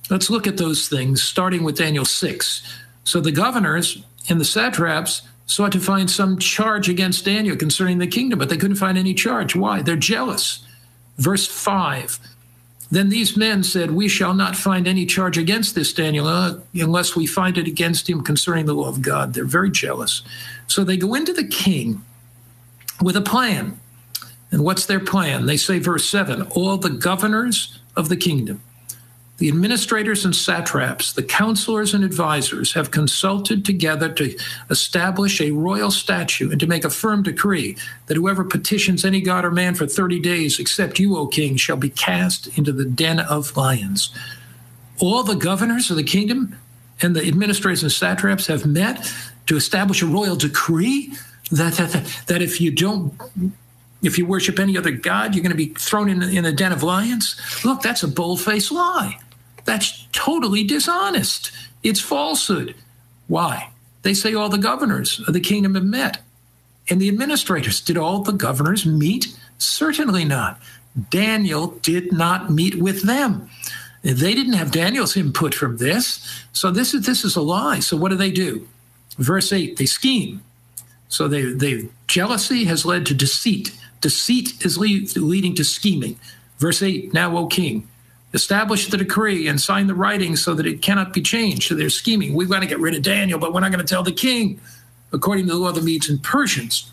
Let's look at those things, starting with Daniel 6. So the governors and the satraps sought to find some charge against Daniel concerning the kingdom, but they couldn't find any charge. Why? They're jealous. Verse 5. Then these men said, we shall not find any charge against this Daniel unless we find it against him concerning the law of God. They're very jealous. So they go into the king with a plan. And what's their plan? They say, verse 7, all the governors of the kingdom, the administrators and satraps, the counselors and advisors have consulted together to establish a royal statute and to make a firm decree that whoever petitions any god or man for 30 days, except you, O king, shall be cast into the den of lions. All the governors of the kingdom and the administrators and satraps have met to establish a royal decree that if you worship any other god, you're going to be thrown in a den of lions. Look, that's a bold-faced lie. That's totally dishonest. It's falsehood. Why? They say all the governors of the kingdom have met. And the administrators, did all the governors meet? Certainly not. Daniel did not meet with them. They didn't have Daniel's input from this. So this is a lie. So what do? Verse 8, they scheme. So jealousy has led to deceit. Deceit is leading to scheming. Verse 8, now, O king, establish the decree and sign the writing so that it cannot be changed. So they're scheming. We want to get rid of Daniel, but we're not going to tell the king, according to the law of the Medes and Persians.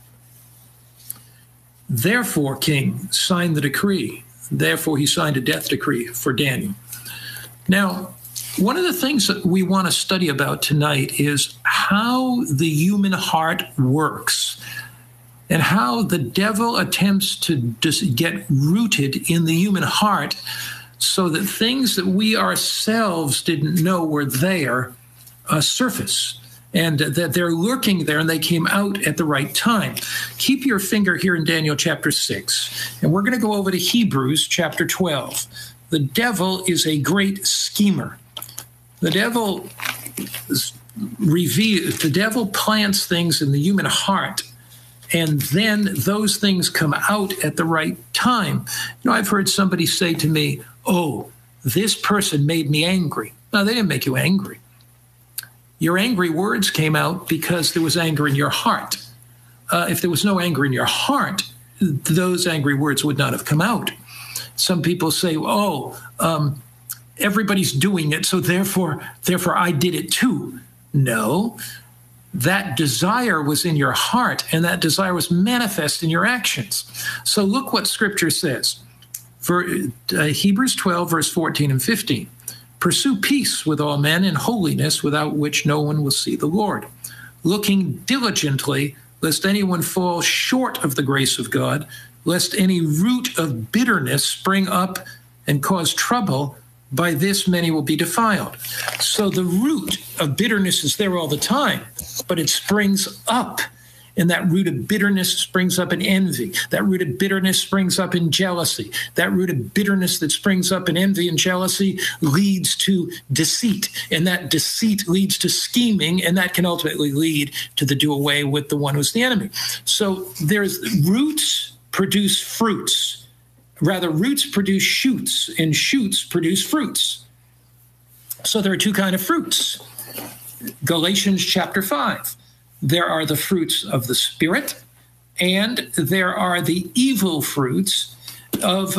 Therefore, king, sign the decree. Therefore, he signed a death decree for Daniel. Now, one of the things that we want to study about tonight is how the human heart works and how the devil attempts to get rooted in the human heart so that things that we ourselves didn't know were there surface, and that they're lurking there and they came out at the right time. Keep your finger here in Daniel chapter 6, and we're going to go over to Hebrews chapter 12. The devil is a great schemer. The devil plants things in the human heart, and then those things come out at the right time. I've heard somebody say to me, oh, this person made me angry. No, they didn't make you angry. Your angry words came out because there was anger in your heart. If there was no anger in your heart, those angry words would not have come out. Some people say, everybody's doing it, so therefore I did it too. No, that desire was in your heart, and that desire was manifest in your actions. So look what Scripture says. For Hebrews 12, verse 14 and 15. Pursue peace with all men and holiness, without which no one will see the Lord. Looking diligently, lest anyone fall short of the grace of God, lest any root of bitterness spring up and cause trouble. By this many will be defiled. So the root of bitterness is there all the time, but it springs up. And that root of bitterness springs up in envy. That root of bitterness springs up in jealousy. That root of bitterness that springs up in envy and jealousy leads to deceit. And that deceit leads to scheming, and that can ultimately lead to the do away with the one who's the enemy. So there's roots produce fruits. Rather, roots produce shoots, and shoots produce fruits. So there are two kinds of fruits. Galatians chapter 5. There are the fruits of the Spirit, and there are the evil fruits of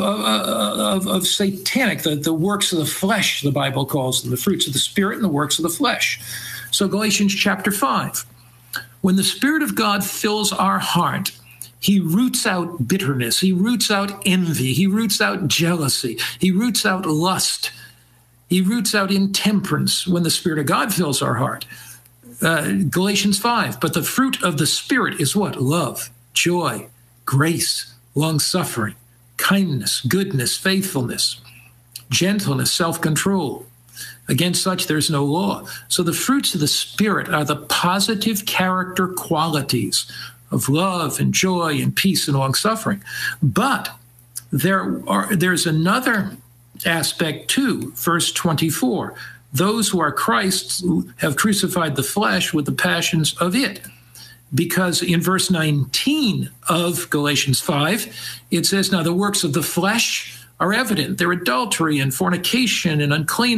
satanic, the works of the flesh, the Bible calls them, the fruits of the Spirit and the works of the flesh. So Galatians chapter 5. When the Spirit of God fills our heart, he roots out bitterness, he roots out envy, he roots out jealousy, he roots out lust, he roots out intemperance when the Spirit of God fills our heart. Galatians 5, but the fruit of the Spirit is what? Love, joy, grace, long-suffering, kindness, goodness, faithfulness, gentleness, self-control. Against such there's no law. So the fruits of the Spirit are the positive character qualities of love and joy and peace and long-suffering. But there's another aspect too, verse 24. Those who are Christ's have crucified the flesh with the passions of it. Because in verse 19 of Galatians 5, it says, now the works of the flesh are evident. They're adultery and fornication and uncleanness,